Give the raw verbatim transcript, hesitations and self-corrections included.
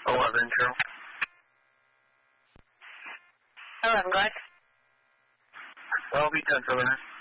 eleven, true. eleven, go ahead. I'll be ten for a minute.